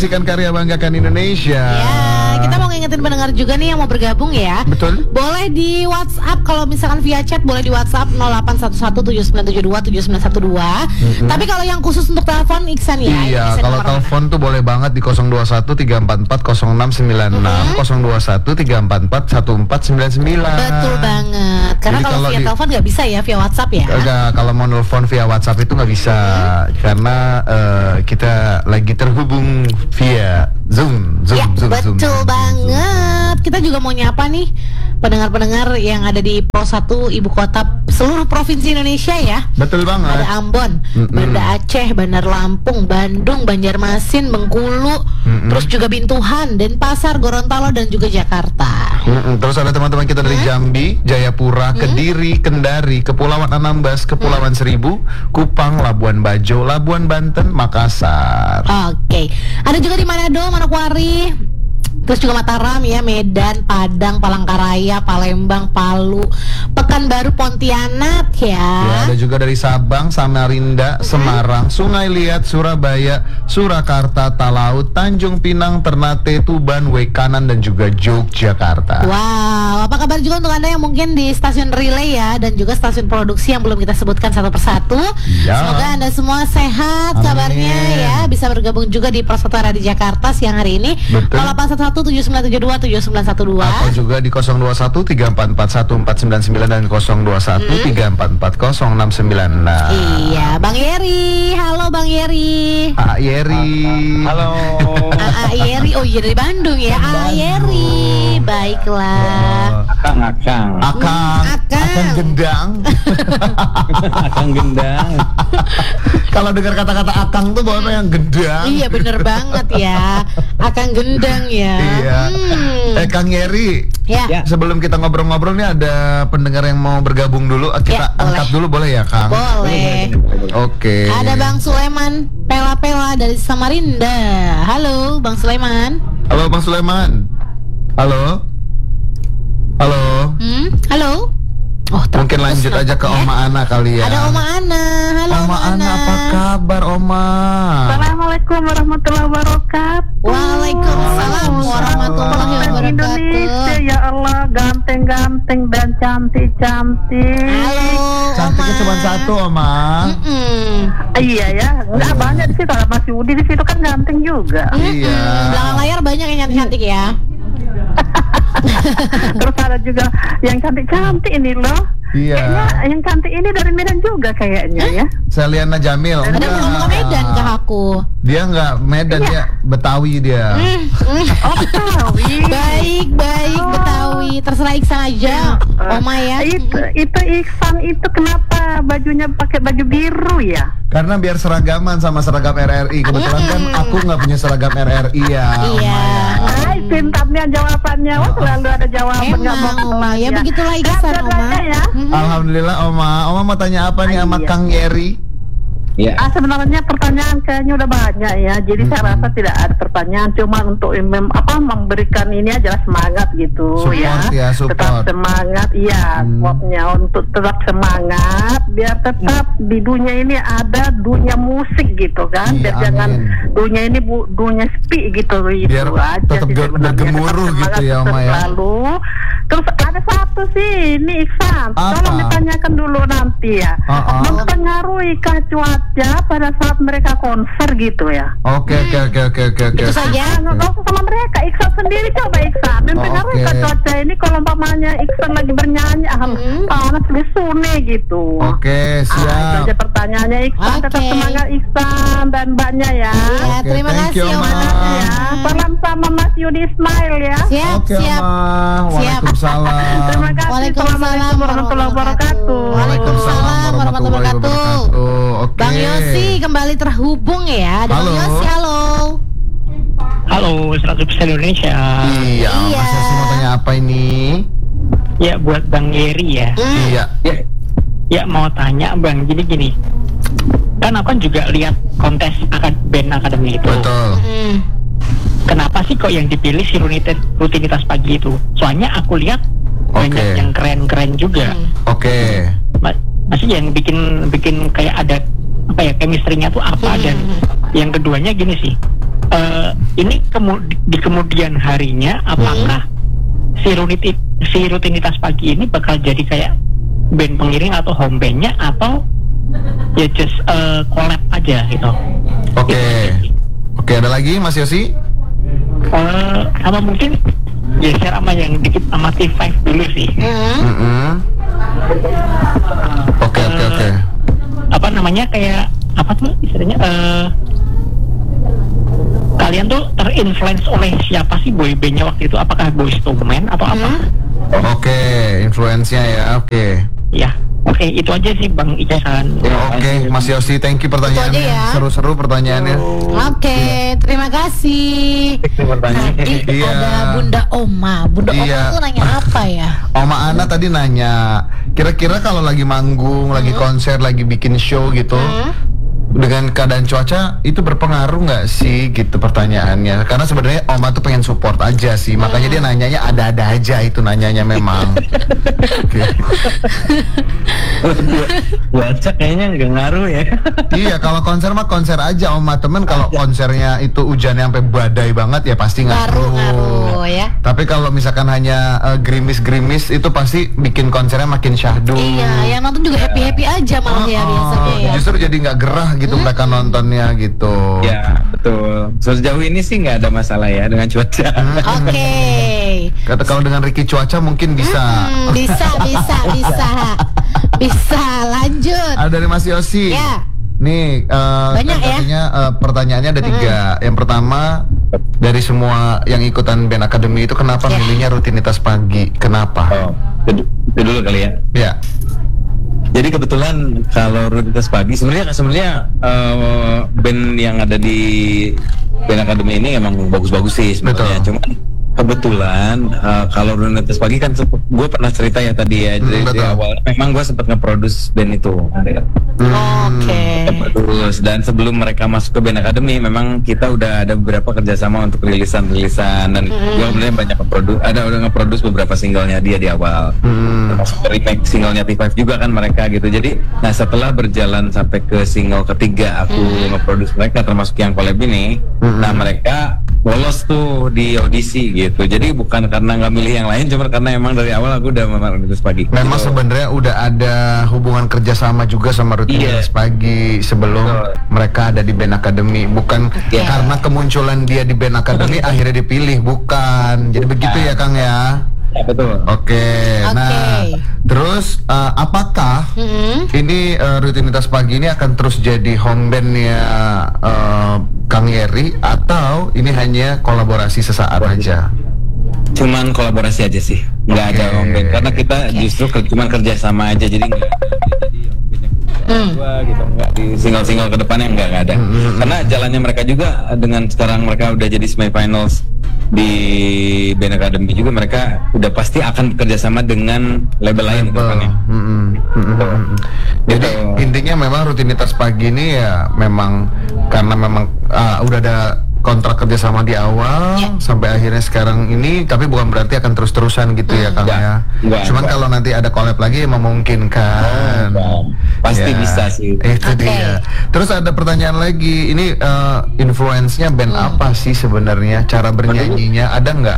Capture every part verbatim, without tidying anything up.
menyaksikan karya Banggakan Indonesia. Ya, kita mau ngingetin pendengar juga nih yang mau bergabung ya. Betul. Boleh di WhatsApp, kalau misalkan via chat boleh di WhatsApp nol delapan satu satu tujuh sembilan tujuh dua tujuh sembilan satu dua. Mm-hmm. Tapi kalau yang khusus untuk telepon Iksan ya. Iya, kalau telepon tuh boleh banget di nol dua satu tiga empat empat nol enam sembilan enam, mm-hmm. nol dua satu tiga empat empat satu empat sembilan sembilan. Betul banget. Karena Jadi kalau, kalau via di... telepon nggak bisa ya, via WhatsApp ya. Enggak, kalau mau nelfon via WhatsApp itu nggak bisa, mm-hmm. karena uh, kita lagi terhubung via Zoom, Zoom, ya, Zoom, betul Zoom, banget. Zoom. Kita juga mau nyapa nih pendengar-pendengar yang ada di Pos satu ibu kota seluruh provinsi Indonesia ya. Betul banget. Ada Ambon, mm-mm. Banda Aceh, Bandar Lampung, Bandung, Banjarmasin, Bengkulu, mm-mm. terus juga Bintuhan, Denpasar, Gorontalo dan juga Jakarta. Mm-mm. Terus ada teman-teman kita dari mm-hmm. Jambi, Jayapura, mm-hmm. Kediri, Kendari, Kepulauan Anambas, Kepulauan mm-hmm. Seribu, Kupang, Labuan Bajo, Labuan Banten, Makassar. Oke. Okay. Ada juga di Manado, Manokwari. Terus juga Mataram ya, Medan, Padang, Palangkaraya, Palembang, Palu, Pekanbaru, Pontianak ya. Ya, ada juga dari Sabang, Samarinda, mm-hmm. Semarang, Sungai Liat, Surabaya, Surakarta, Talaut, Tanjung Pinang, Ternate, Tuban, Wekanan dan juga Yogyakarta. Wow, apa kabar juga untuk Anda yang mungkin di stasiun relay ya, dan juga stasiun produksi yang belum kita sebutkan satu persatu. Ya. Semoga Anda semua sehat. Amin. Kabarnya ya, bisa bergabung juga di Pos satu Radio Jakarta siang hari ini. Betul. nol delapan satu satu tujuh sembilan tujuh dua tujuh sembilan satu dua atau juga di nol dua satu tiga empat empat satu empat sembilan sembilan dan nol dua satu tiga empat empat nol enam sembilan enam. Iya, Bang Yeri. Halo Bang Yeri. A Yeri. Halo. A Yeri. Oh iya, dari Bandung ya. A Yeri. Baiklah. Akang, akang. Akang. Akang. Akang gendang. Akang gendang. Kalau dengar kata-kata akang tuh bawa yang gendang. Iya, bener banget ya. Akang gendang ya. Iya. Hmm. Eh Kang Yeri. Ya. Sebelum kita ngobrol-ngobrol nih ada pendengar yang mau bergabung dulu. Kita ya, angkat boleh. dulu boleh ya, Kang? Boleh. Oke. Okay. Ada Bang Sulaiman Pela-Pela dari Samarinda. Halo, Bang Sulaiman. Halo, Bang Sulaiman. Halo. Halo. Hmm? Halo. Oh, mungkin lanjut aja ke ya? Oma Ana kali ya. Ada Oma Ana. Halo Oma, Oma Ana. Ana, apa kabar Oma? Assalamualaikum warahmatullahi wabarakatuh. Waalaikumsalam warahmatullahi wabarakatuh. Indonesia, ya Allah, ganteng-ganteng dan cantik-cantik. Halo. Cantiknya cuma satu, Oma. Mm-mm. Iya ya, nggak banyak di situ. Mas Yudi di situ kan ganteng juga. Iya. Belakang layar banyak yang cantik-cantik ya. Terus ada juga yang cantik-cantik ini loh. Iya. Kayaknya yang cantik ini dari Medan juga kayaknya ya. Seliana Jamil. Ada ngomong Medan ke aku. Dia nggak Medan, iya. Dia Betawi dia. Mm, mm. Oh, Betawi. Baik, baik, oh. Betawi. Terserah Iksan aja, uh, Oma ya. Itu, itu Iksan itu kenapa bajunya pakai baju biru ya? Karena biar seragaman sama seragam R R I. Kebetulan kan aku nggak punya seragam R R I ya. Iya. Ay, pintarnya jawabannya. Wah, selalu ada jawaban. Emang, Oma. Ya begitulah Iksan, Oma. Ya. Alhamdulillah, Oma. Oma mau tanya apa nih sama Kang Yeri? Ya. Ah, sebenarnya pertanyaan kayaknya udah banyak ya. Jadi hmm. saya rasa tidak ada pertanyaan, cuma untuk mem, apa memberikan ini aja semangat gitu. Support ya, ya support. Tetap semangat, iya. Supportnya hmm. untuk tetap semangat, biar tetap hmm. di dunia ini ada dunia musik gitu kan. Iya, biar amin. Jangan dunia ini bu, dunia sepi gitu. Biar itu aja tetap bergemuruh gitu ya, Oma ya. Lalu, terus ada satu sih, ini Iksan. Tolong ditanyakan dulu nanti ya. Uh-uh. Mempengaruhi kah cuaca pada saat mereka konser gitu ya? Oke oke oke oke oke. Itu saja. Nggak usah sama mereka. Iksan sendiri coba Iksan. Mempengaruhi kah cuaca ini kalau umpamanya Iksan lagi bernyanyi, ah hmm. panas lesune gitu. Oke, siap. Ah, itu aja pertanyaannya Iksan. Okay. Tetap semangat Iksan dan mbaknya ya. Ya, okay, terima kasih Oma. Ya. Salam sama Mas Yudi Ismail ya. Siap, Oke, siap. Oma. Waalaikumsalam. Terima kasih. Waalaikumsalam warahmatullahi wabarakatuh. Waalaikumsalam warahmatullahi wabarakatuh. Oke. Bang Yosi kembali terhubung ya. Ada halo. Bang Yosi, halo. Halo, seratus persen Indonesia. Iya, iya. Mas Yosi mau tanya apa ini? Ya, buat Bang Yeri ya. Hmm. Iya. Ya, ya mau tanya Bang, jadi gini. Kan aku kan juga lihat kontes akad band akademi itu. Betul. Hmm. Kenapa sih kok yang dipilih si rutinitas, rutinitas pagi itu? Soalnya aku lihat okay. banyak yang keren-keren juga. Hmm. Oke. Okay. Masih yang bikin bikin kayak ada apa ya chemistry-nya tuh apa, hmm. dan yang keduanya gini sih. uh, ini kemu- di kemudian harinya apakah hmm. si, rutinit, si rutinitas pagi ini bakal jadi kayak band pengiring atau home bandnya, atau ya just uh, collab aja gitu. Oke. Okay. Oke, okay, ada lagi Mas Yosi? Uh, sama mungkin geser sama yang dikit sama T lima dulu sih. Mm-hmm. Oke oke oke. Apa namanya, kayak apa tuh istilahnya? Uh, kalian tuh terinfluence oleh siapa sih boy bandnya waktu itu? Apakah Boyz two Men atau apa? Oke, okay, influence-nya ya. Oke. Okay. Ya. Oke, okay, itu aja sih Bang Icasan. Ya, Oke, okay, Mas Yosi, thank you pertanyaannya. Ya. Seru-seru pertanyaannya. Oke, okay, terima kasih. Tadi iya. ada Bunda Oma. Bunda iya. Oma tuh nanya apa ya? Oma Ana tadi nanya, kira-kira kalau lagi manggung, hmm. lagi konser, lagi bikin show gitu, hmm. dengan keadaan cuaca itu berpengaruh nggak sih gitu pertanyaannya? Karena sebenarnya Oma tuh pengen support aja sih, makanya hmm. dia nanyanya ada-ada aja itu nanyanya memang. Cuaca kayaknya nggak ngaruh ya. Iya, kalau konser mah konser aja Oma, temen kalau konsernya itu hujannya sampai badai banget ya pasti ngaruh. Ngaruh ya. Tapi kalau misalkan hanya uh, gerimis-gerimis itu pasti bikin konsernya makin syahdu. Iya, yang nonton juga happy-happy aja malah oh, ya biasanya ya. Justru jadi nggak gerah gitu hmm. mereka nontonnya gitu. Ya betul. Sejauh ini sih nggak ada masalah ya dengan cuaca. Hmm. Oke. Okay. Kata kalau dengan Ricky cuaca mungkin bisa. Hmm, bisa, bisa, bisa, bisa. Lanjut. Ada dari Mas Yosi. Ya. Nih, uh, banyak kan ya. Katanya uh, pertanyaannya ada tiga. Hmm. Yang pertama, dari semua yang ikutan band akademi itu kenapa ya. milihnya rutinitas pagi? Kenapa? Oh, itu, itu dulu kali ya. Ya. Jadi kebetulan kalau rutinitas pagi sebenarnya sebenarnya uh, band yang ada di band akademi ini emang bagus-bagus sih sebenarnya. Cuma kebetulan uh, kalau rutinitas pagi kan gue pernah cerita ya tadi ya, dari, hmm, dari awal memang gue sempat nge-produce band itu. Hmm. Oke. Okay. Terus dan sebelum mereka masuk ke band akademi memang kita udah ada beberapa kerjasama untuk rilisan-rilisan dan hmm. gue sebenarnya banyak nge-produce, ada udah nge-produce beberapa singlenya dia di awal. Hmm. Termasuk remake singlenya T lima juga kan mereka gitu. Jadi nah setelah berjalan sampai ke single ketiga aku hmm. nge-produce mereka termasuk yang collab ini, hmm. nah mereka lolos tuh di audisi gitu. Jadi bukan karena nggak milih yang lain, cuma karena emang dari awal aku udah memang rutinitas pagi. Memang gitu. Sebenarnya udah ada hubungan kerjasama juga sama rutinitas yeah. pagi sebelum so. mereka ada di band akademi. Bukan yeah. karena kemunculan dia di band akademi akhirnya dipilih, bukan. Jadi begitu ya Kang ya. Ya betul. Oke, okay. okay. Nah terus uh, apakah mm-hmm. ini uh, rutinitas pagi ini akan terus jadi home bandnya uh, Kang Yeri atau ini hanya kolaborasi sesaat aja? Cuman kolaborasi aja sih, nggak okay. ada home band karena kita okay. justru ke, cuman kerja sama aja, jadi nggak jadi Hmm. Gua gitu nggak di single-single ke depannya nggak nggak ada hmm. karena jalannya mereka juga dengan sekarang mereka udah jadi semifinals di band academy juga, mereka udah pasti akan bekerja sama dengan label lain ke depannya. Hmm. Hmm. Gitu. Jadi gitu. Intinya memang rutinitas pagi ini ya memang karena memang uh, udah ada kontrak kerjasama di awal ya. Sampai akhirnya sekarang ini, tapi bukan berarti akan terus-terusan gitu hmm. ya Kang ya. Enggak, cuman enggak. Kalau nanti ada collab lagi memungkinkan. Oh, pasti ya. Bisa sih. Itu okay. dia. Terus ada pertanyaan lagi, ini uh, influence-nya band hmm. apa sih sebenarnya? Cara bernyanyinya ada nggak?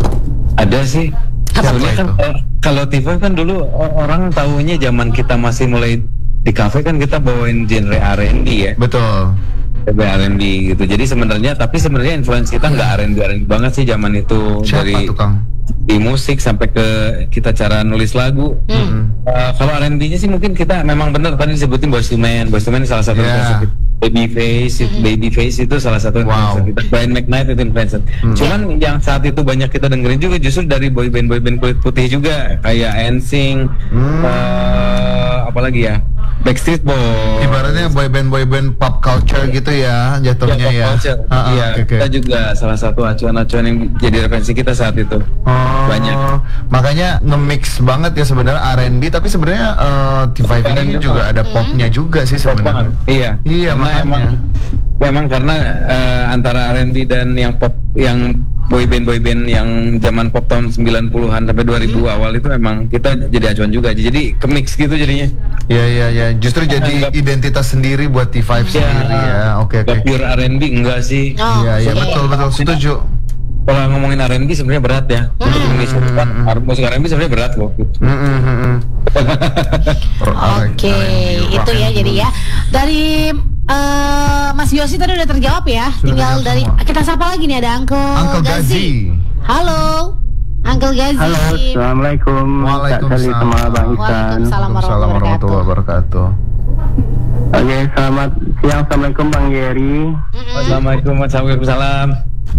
Ada sih. Sebenarnya kan kalau T lima kan dulu orang tahunya zaman kita masih mulai di kafe kan kita bawain genre R and B ya. Betul. R and B gitu. Jadi sebenarnya tapi sebenarnya influence kita nggak R and B R and B banget sih zaman itu. Siapa dari tuh, Kang? Di musik sampai ke kita cara nulis lagu. Hmm. Uh, kalau R and B-nya sih mungkin kita memang benar tadi disebutin Boyz two Men. Boyz two Men salah satu yeah. Babyface, hmm. Babyface itu salah satu wow. kita. Brian McKnight itu influencer. Hmm. Cuman yang saat itu banyak kita dengerin juga justru dari boy band boy band kulit putih juga kayak N Sync, hmm. uh, apalagi ya? Backstreet Boys. Ibaratnya boyband boyband pop culture gitu ya jatuhnya ya. Iya, ah, ah, iya. Okay, kita okay. juga salah satu acuan-acuan yang jadi referensi kita saat itu. Oh, banyak. Makanya nge-mix banget ya sebenarnya R and B, tapi sebenarnya uh, T lima ini juga ada popnya juga sih sebenarnya. Iya. Iya, makanya. Emang, memang karena uh, antara R and B dan yang pop yang boyband boyband yang zaman pop tahun sembilan puluhan sampai dua ribu awal itu emang kita jadi acuan juga. Jadi kemix gitu jadinya. Iya iya iya, justru jadi Enggak. identitas sendiri buat T lima sendiri ya. Oke oke. Gak pure R and B enggak sih. Oh, Iya iya oke. betul betul setuju. Kalau ngomongin R and B sebenarnya berat ya. Untuk Indonesia kan musik R and B sebenarnya berat loh. Mm, mm, mm, mm. Oke, itu ya jadi ya. Dari eh, Mas Yosi tadi udah terjawab ya. Sudah Tinggal terjawab dari semua. kita sapa lagi nih ada Uncle, Uncle Gazi. Halo. Uncle Gazi. Halo, assalamualaikum. Waalaikumsalam. Kak Sally sama Bang Ihsan. Waalaikumsalam Waalaikumsalam warahmatullahi wabarakatuh. Oke, selamat siang. Assalamualaikum Bang Yeri. Mm-mm. Assalamualaikum warahmatullahi wabarakatuh.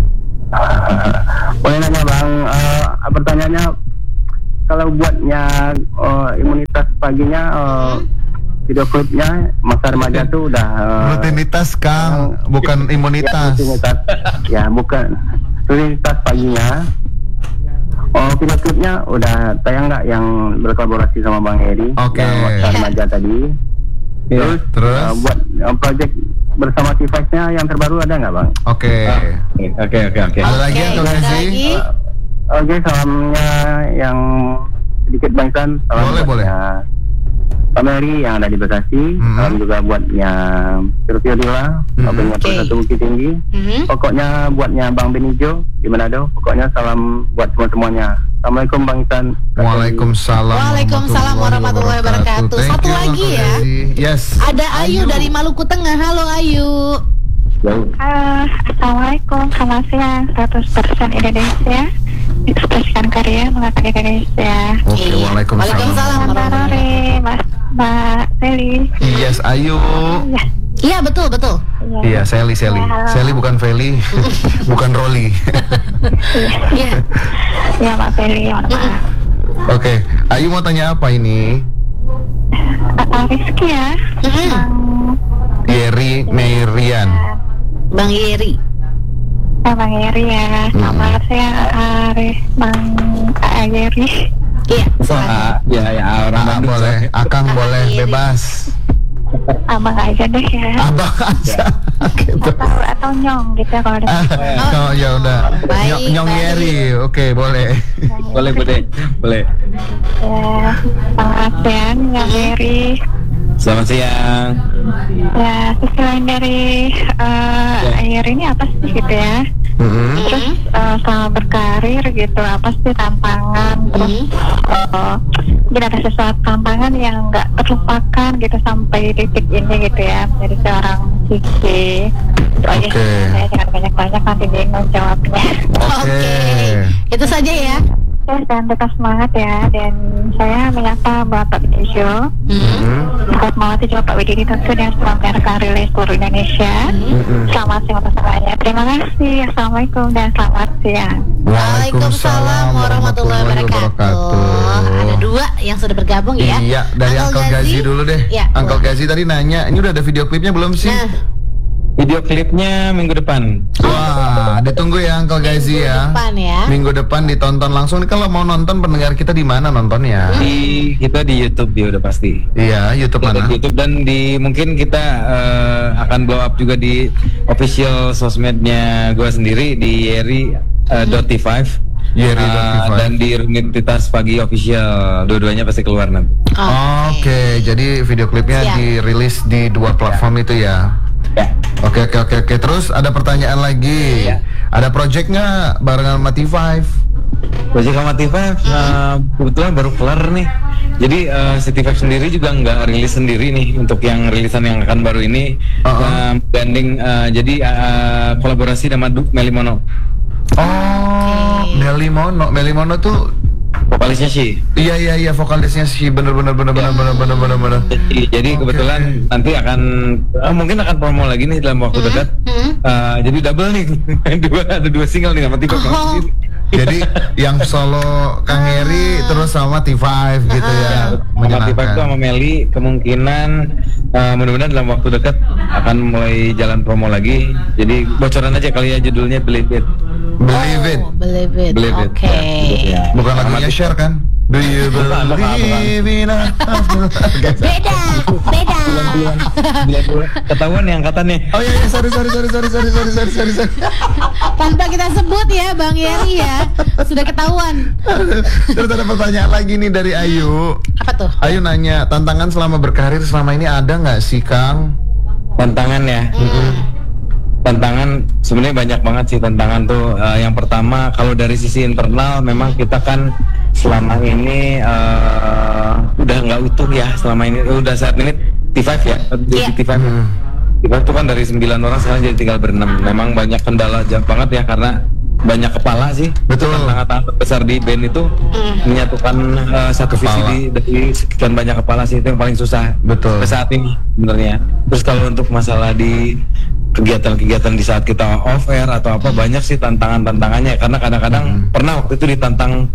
Boleh nanya Bang, eh, pertanyaannya kalau buatnya eh, imunitas paginya, eh, video klipnya masa remaja tuh udah eh, Rutinitas Kang, bukan ya, imunitas. rutinitas, ya bukan rutinitas paginya. Oh, video klipnya udah tayang nggak yang berkolaborasi sama Bang Heri? Oke. Yang masa remaja tadi. Terus, terus? eh, buat eh, project bersama T lima-nya yang terbaru ada nggak Bang? Oke. Oke oke oke. Ada lagi Oke, Uncle ada Gazi? lagi. Oke, salamnya yang sedikit Bang Ihsan. Salam Boleh, boleh. buatnya Pak Mary yang ada di Bekasi. Mhm. Salam juga buatnya Sirvio Dila, Mhm. Bapaknya Oke. Persatu Bukit Tinggi. Mhm. Pokoknya buatnya Bang Benijo di Manado. Pokoknya salam buat semua-semuanya. Assalamualaikum Bang Ihsan. Waalaikumsalam. Waalaikumsalam warahmatullahi wabarakatuh. Thank Satu you, lagi Uncle ya. Gazi. Yes. Ada Ayu dari Maluku Tengah. Halo Ayu. Jauh. Uh, Assalamualaikum, selamat siang. seratus persen Indonesia, ekspresikan karya mengangkat Indonesia. Oke, Iya. waalaikumsalam. Waalaikumsalam. Mbak Rore, Mas, Mbak Sally. Yes, Ayu. Ya, Iya betul betul. Iya, Sally, Sally. Halo. Sally bukan Feli, bukan Rolly. Iya. ya Mbak Sally, mohon maaf. Oke, Ayu mau tanya apa ini? Uh, Rizky ya, Mhm. Bang, Yeri Meirian. Bang Yeri. eh, Bang Yeri ya. Selamat siang, Arif, Bang Ayeri. Iya. Wah, ya ya orang Ah, Bandung. boleh, Akang boleh, Yeri. bebas. Abang aja deh ya. Abang aja. Gitu. Atau, atau nyong gitu ya kalau ada. Ah, oh, ya udah. Baik, Nyong, Nyong baik. Yeri, oke boleh. Boleh boleh boleh. Ya, selamat siang, Bang Yeri. Selamat siang. Ya, sisi lain dari uh, air ini apa sih gitu ya? Mm-hmm. Terus uh, selama berkarir gitu, apa sih tantangan? Terus uh, mungkin ada sesuatu tantangan yang nggak terlupakan gitu sampai titik ini gitu ya, menjadi seorang musisi. Itu aja Oke. sih, saya jangan banyak-banyak nanti bingung jawabnya. Oke. Itu saja ya. Oke, dan tetap semangat ya. Dan saya menyapa Bapak Benijo, Mhm. Mm-hmm. Bapak Mawati juga Pak Widini tentu dan semoga karir seluruh Indonesia. Mm-hmm. Selamat siang untuk semuanya. Terima kasih. Assalamualaikum dan selamat siang. Waalaikumsalam warahmatullahi wabarakatuh. Ada dua yang sudah bergabung ya. Iya, dari Uncle Gazi dulu deh. Ya, Uncle boleh. Gazi tadi nanya, ini udah ada video klipnya belum sih? Nah, Video klipnya minggu depan. Wah, ditunggu ya Uncle Gazi ya. depan ya. Minggu depan ditonton langsung. Nih, kalau mau nonton pendengar kita di mana nontonnya? Di kita di YouTube ya udah pasti. Iya, YouTube Kita mana? di YouTube dan di mungkin kita eh, akan blow up juga di official sosmednya gue sendiri di Yeri eh, dot T lima. Yeri dot T lima. Eh, dan di Rutinitas Pagi official, dua-duanya pasti keluar nanti. Oke, jadi video klipnya Siap. dirilis di dua platform itu ya. Ya. Oke, oke, oke, oke. Terus ada pertanyaan lagi. Iya. Ada project nggak barengan sama T lima? Project sama T lima eh, kebetulan baru kelar nih. Jadi eh, si T lima sendiri juga nggak rilis sendiri nih untuk yang rilisan yang akan baru ini. Uh-uh. Eh, Gandeng eh, jadi eh, kolaborasi sama Du- Melly Mono. Oh, Melly Mono. Melly Mono tuh Vokalisnya sih. iya iya iya vokalisnya sih bener bener bener bener bener bener bener bener. Jadi, jadi Oke. kebetulan nanti akan eh, mungkin akan promo lagi nih dalam waktu dekat. Hmm. Eh, jadi double nih, dua ada dua single nih sama T lima. Oh. Jadi yang solo Kang Heri terus sama T lima gitu ya. Sama T lima itu sama Menyenangkan. Melly kemungkinan eh, mudah-mudahan dalam waktu dekat akan mulai jalan promo lagi. Jadi bocoran aja kali ya judulnya Believe It. Believe it. Oh, believe it. Believe it. Oke. Ya, Bukan Sama lagunya T lima. Share kan? Do you believe in us? Beda, beda. Bulan-bulan bulan-bulan ketahuan nih angkatannya. Oh iya, iya, sorry, sorry, sorry, sorry, sorry, sorry, sorry, sorry, sorry. Tanpa kita sebut ya Bang Yeri ya, sudah ketahuan. Terus ada pertanyaan lagi nih dari Ayu. Apa tuh? Ayu nanya, tantangan selama berkarir selama ini ada nggak sih, Kang? Tantangan ya. Hmm. Tantangan sebenarnya banyak banget sih tantangan tuh. Uh, yang pertama kalau dari sisi internal memang kita kan selama ini uh, udah nggak utuh ya selama ini. Udah saat ini T lima ya, di Yeah. T lima. Hmm. T lima itu kan dari sembilan orang sekarang jadi tinggal berenam. Memang banyak kendala jauh banget ya karena banyak kepala sih. Betul. Tantangan terbesar di band itu menyatukan uh, satu visi Kepala. di, dari sekian banyak kepala sih, itu yang paling susah. Betul. Sampai saat ini sebenarnya. Terus kalau untuk masalah di kegiatan-kegiatan di saat kita off air atau apa, banyak sih tantangan-tantangannya karena kadang-kadang pernah waktu itu ditantang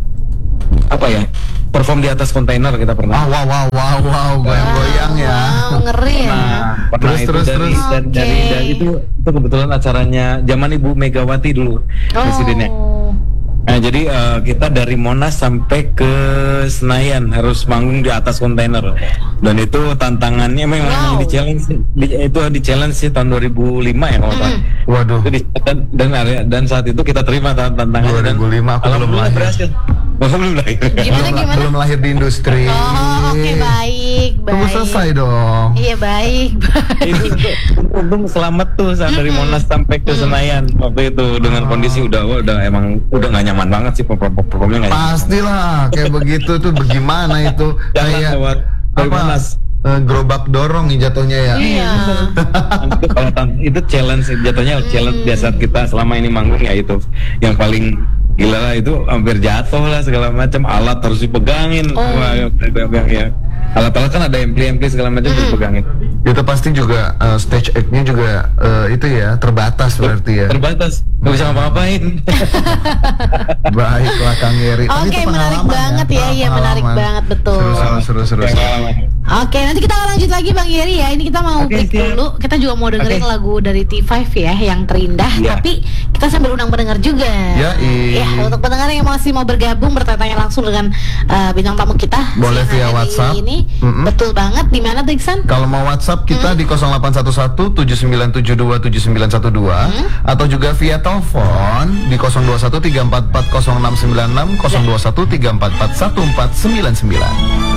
apa ya, perform di atas kontainer kita Ah, pernah. wow, wow, wow, wow, goyang-goyang ya. Wow, ngeri ya. Nah, pernah Terus, itu terus, dari, terus. dan- dari, Oke. dari itu itu kebetulan acaranya zaman Ibu Megawati dulu presidennya. Oh. Nah, jadi eh, kita dari Monas sampai ke Senayan harus manggung di atas kontainer. Dan itu tantangannya memang Wow. di challenge di, itu di challenge sih tahun dua ribu lima ya kalau nggak salah. Waduh. Itu di- dan, dan dan saat itu kita terima tan- tantangannya dan dua ribu lima aku belum alhamdulillah lahir. berhasil. Oh, belum lahir. Gimana belum, gimana? belum lahir di industri. Oh, oke baik, baik. Tunggu selesai dong. Iya baik, baik. Itu untung selamat tuh saat dari Monas sampai ke Senayan waktu itu dengan kondisi udah wah, udah emang udah nggak nyaman banget sih performnya nggak nyaman. Pastilah kayak begitu tuh bagaimana itu Jalan kayak lewat dari apa? Monas. eh, gerobak dorong nih jatuhnya ya. Iya. itu kalau tan- itu challenge jatuhnya challenge biasa kita selama ini manggung ya itu yang paling gila lah, itu hampir jatuh lah segala macam, alat harus dipegangin. Oh. Wah, ya, ya, ya. Alat-alat kan ada ampli-ampli segala macam harus dipegangin. Itu pasti juga eh, stage act-nya juga eh, itu ya terbatas berarti ya. Terbatas, nggak bisa ngapa-ngapain. Baiklah Kang Yeri. Tapi Oke, itu menarik pengalaman banget ya, iya menarik Pengalaman. banget betul. Seru seru seru seru. Kayak seru. pengalaman. Oke, nanti kita lanjut lagi Bang Yeri ya. Ini kita mau Oke, break siap. dulu. Kita juga mau dengerin Oke. lagu dari T lima ya yang terindah. Iya. Tapi kita sambil undang pendengar juga. Yoi. Ya, untuk pendengar yang masih mau bergabung bertanya langsung dengan uh, bintang tamu kita. Boleh siang via hari WhatsApp. Ini Mm-mm. betul banget. Di mana tuh Iksan? Kalau mau WhatsApp kita di nol delapan satu satu tujuh sembilan tujuh dua tujuh sembilan satu dua atau juga via telepon di nol dua satu tiga empat empat nol enam sembilan enam nol dua satu tiga empat empat satu empat sembilan sembilan.